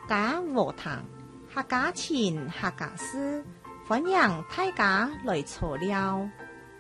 家和談，客家情，客家事，歡迎大家來坐了。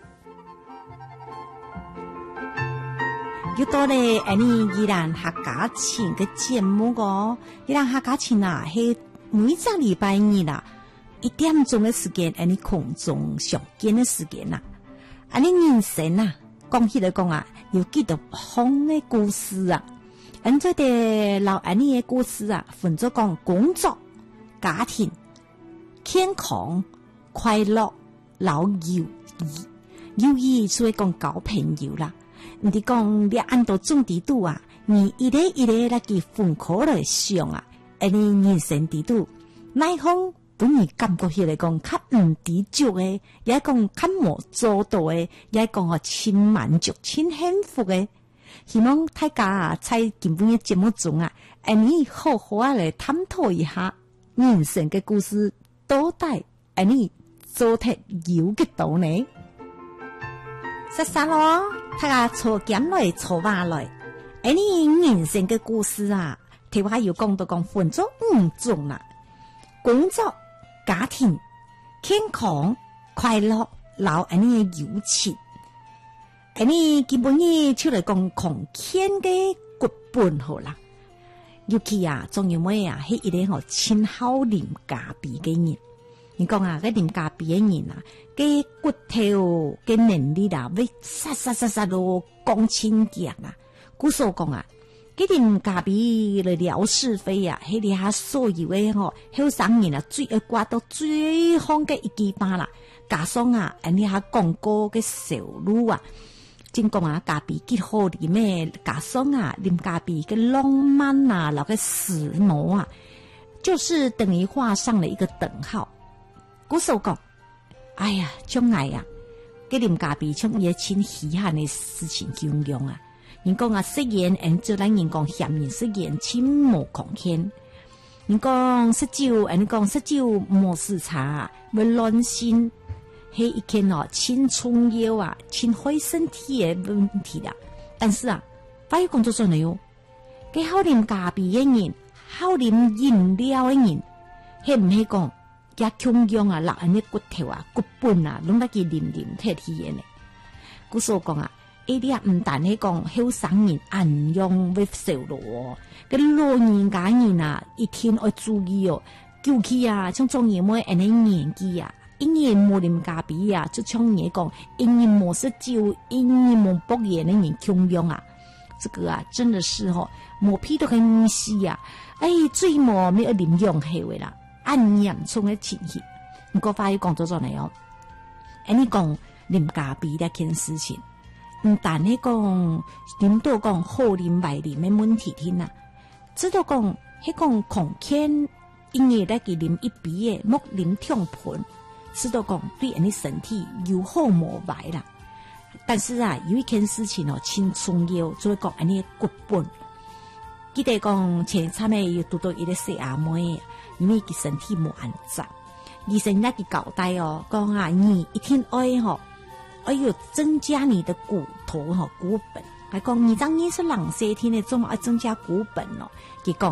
又到咧，依然客家情嘅節目個，依然客家情啊，係每個禮拜二啦，1點鐘嘅時間，空中上見嘅時間啦。人生啊，講起來講啊，有幾多好嘅故事啊！做啲老嘅故事啊，分咗講工作、家庭、健康、快樂、老友誼，友誼所以講交朋友啦。你講你按到種地度啊，你一個一個嚟去分開來想啊，人生地度，哪方對你感覺起來講較唔知足嘅，也講較無做到嘅，也講我親滿足、親幸福嘅。希望大家啊，在今本嘅節目中啊，你好好啊來探討一下人生嘅故事，到底你做得有幾多呢？實實咯，大家坐減來坐話來，你人生嘅故事啊，聽話要講到講分咗5種啦，工作、家庭、健康、快樂、老嘅友情。你基本呢出來講konkr健嘅骨本好啦，尤其啊，仲有咩啊？係一個親好啉咖啡嘅人。你講啊，cái啉咖啡嘅人啊，嘅骨頭嘅能力啊，會殺到講清潔啊。古所講啊，cái啉咖啡來聊是非啊，係你下所有嘅後生人啊，最愛掛到最好嘅一句話啦。加上啊，你下廣告嘅收入啊。正講啊，咖啡幾好啉咩？加上啊，啉咖啡嘅浪漫啊，那個時髦啊，就是等於畫上了一個等號。古時候講，哎呀，將來啊，嘅啉咖啡像一件稀罕嘅事情咁樣啊。人講啊，食煙，做咱人講嫌人食煙，千無konkr健。人講食酒，人講食酒冇時差，會亂性。係一件青春藥啊，清壞身體嘅問題啦。但是啊，法律工作上嚟喲，佢好啉咖啡嘅人，好啉飲料嘅人，係唔係講加強養啊，老人嘅骨頭啊、骨本啊，攏得佢啉睇體驗咧。故所講啊，呢啲啊唔但係講後生人按用會受咯，嗰老人家人啊，一天要注意哦，尤其啊，像中年妹人嘅年紀啊。一年冇啉咖啡啊，就像你講，一年冇食酒，一年冇博嘢的人窮用啊，這個啊真的是冇屁都很意思啊！最冇咩啉用氣味啦，按嚴重嘅情形。唔過法律講咗咗嚟哦，你講啉咖啡呢件事情，唔但係講啉到講好啉壞啉嘅問題添啊，知道講係講konkr健，因為咧佢啉一杯嘅莫啉兩盤。知道講對人的身體有好無壞啦，但是啊，有一件事情很重要，就會講人的骨本。記得講前差咩要讀到一個細阿妹，因為佢身體冇安靜，醫生咧佢交代講啊，你一天要增加你的骨頭骨本，還講你當你是人身體呢，總要增加骨本咯，佢講。